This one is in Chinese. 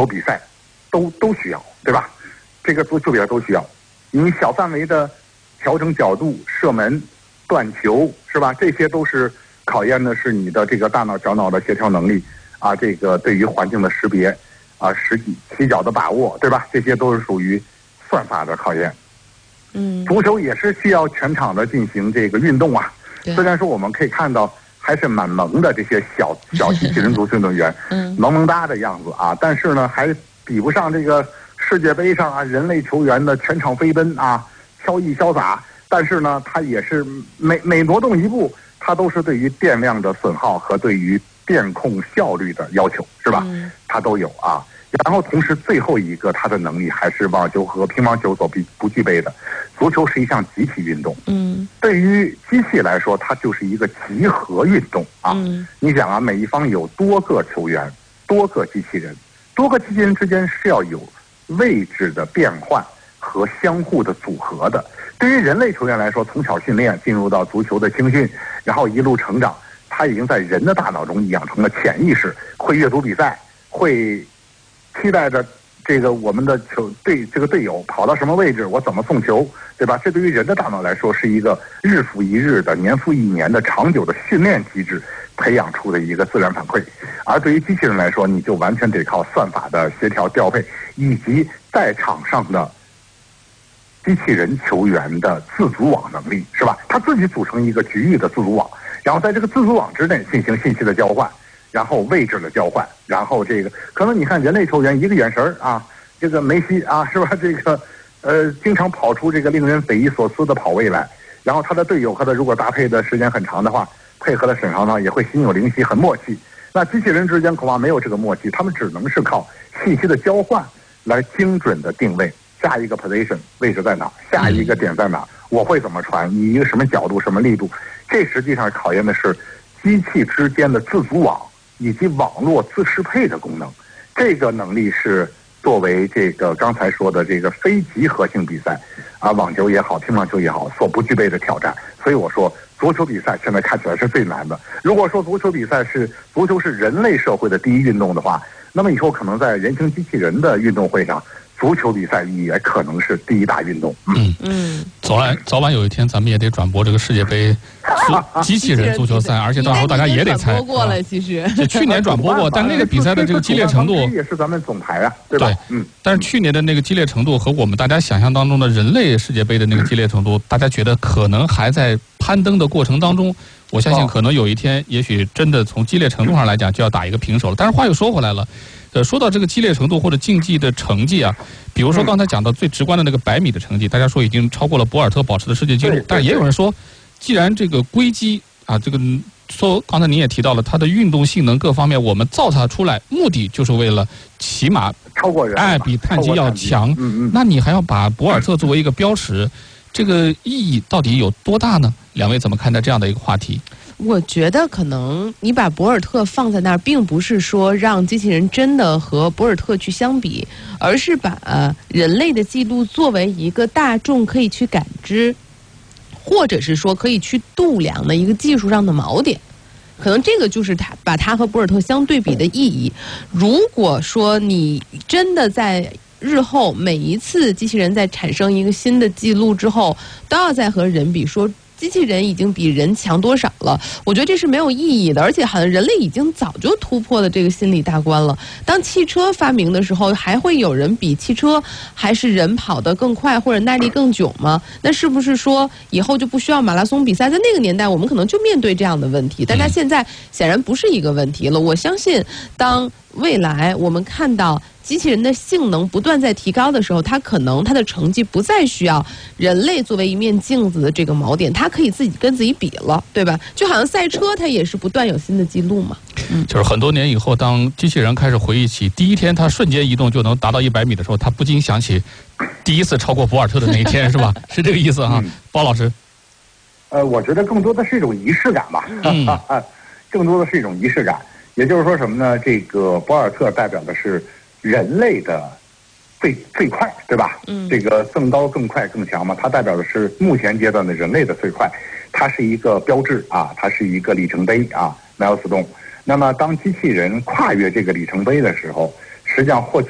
球比赛都需要，对吧？这个足球比赛都需要，你小范围的调整角度、射门、断球，是吧？这些都是考验的是你的这个大脑小脑的协调能力啊，这个对于环境的识别啊，实际起脚的把握，对吧？这些都是属于算法的考验。足球也是需要全场的进行这个运动啊。虽然说我们可以看到还是蛮萌的这些小机器人足球运动员，萌萌哒的样子啊，但是呢，还比不上这个世界杯上啊人类球员的全场飞奔啊，飘逸潇洒。但是呢，它也是每挪动一步，它都是对于电量的损耗和对于电控效率的要求，是吧？它都有啊。然后同时最后一个它的能力还是网球和乒乓球所不具备的。足球是一项集体运动，对于机器来说，它就是一个集合运动啊。你想啊，每一方有多个球员、多个机器人，多个机器人之间是要有位置的变换和相互的组合的。对于人类球员来说，从小训练进入到足球的青训，然后一路成长，他已经在人的大脑中养成了潜意识，会阅读比赛，会期待着这个我们的这个队友跑到什么位置，我怎么送球，对吧？这对于人的大脑来说是一个日复一日的、年复一年的长久的训练机制培养出的一个自然反馈。而对于机器人来说，你就完全得靠算法的协调调配，以及在场上的机器人球员的自组网能力，是吧？他自己组成一个局域的自组网，然后在这个自组网之内进行信息的交换，然后位置的交换，然后这个可能你看人类球员一个眼神啊，这个梅西啊，是吧？这个经常跑出这个令人匪夷所思的跑位来，然后他的队友和他如果搭配的时间很长的话，配合的很长呢，也会心有灵犀，很默契。那机器人之间恐怕没有这个默契，他们只能是靠信息的交换来精准的定位下一个 position 位置在哪，下一个点在哪，我会怎么传，你一个什么角度、什么力度，这实际上考验的是机器之间的自组网以及网络自适配的功能。这个能力是作为这个刚才说的这个非集合性比赛啊，网球也好，乒乓球也好，所不具备的挑战。所以我说足球比赛现在看起来是最难的。如果说足球是人类社会的第一运动的话，那么以后可能在人形机器人的运动会上，足球比赛也可能是第一大运动。 早晚有一天咱们也得转播这个世界杯机器人足球赛，而且到时候大家也得猜。 转播过了，其实去年转播过，但那个比赛的这个激烈程度也是咱们总台啊，对吧？ 但是去年的那个激烈程度和我们大家想象当中的人类世界杯的那个激烈程度，大家觉得可能还在攀登的过程当中。我相信可能有一天，也许真的从激烈程度上来讲就要打一个平手了。但是话又说回来了，说到这个激烈程度或者竞技的成绩啊，比如说刚才讲到最直观的那个100米的成绩，大家说已经超过了博尔特保持的世界纪录，但是也有人说，既然这个硅基啊，这个说刚才您也提到了它的运动性能各方面，我们造它出来目的就是为了起码超过人， 比碳基要强。那你还要把博尔特作为一个标识，这个意义到底有多大呢？两位怎么看待这样的一个话题？ 我觉得可能你把博尔特放在那儿，并不是说让机器人真的和博尔特去相比，而是把人类的记录作为一个大众可以去感知，或者是说可以去度量的一个技术上的锚点。可能这个就是把它和博尔特相对比的意义。如果说你真的在日后每一次机器人在产生一个新的记录之后，都要再和人比，说机器人已经比人强多少了，我觉得这是没有意义的。而且好像人类已经早就突破了这个心理大关了。当汽车发明的时候，还会有人比汽车还是人跑得更快或者耐力更久吗？那是不是说以后就不需要马拉松比赛？在那个年代我们可能就面对这样的问题，但它现在显然不是一个问题了。我相信当未来我们看到机器人的性能不断在提高的时候，它可能它的成绩不再需要人类作为一面镜子的这个锚点，它可以自己跟自己比了，对吧？就好像赛车它也是不断有新的记录嘛。 就是很多年以后，当机器人开始回忆起第一天它瞬间移动就能达到100米的时候，它不禁想起第一次超过博尔特的那一天，是吧？是这个意思哈，包老师。 我觉得更多的是一种仪式感吧，更多的是一种仪式感。也就是说什么呢？这个博尔特代表的是人类的最快，对吧？这个更高、更快、更强嘛，它代表的是目前阶段的人类的最快，它是一个标志啊，它是一个里程碑啊 ，milestone。那么当机器人跨越这个里程碑的时候，实际上获取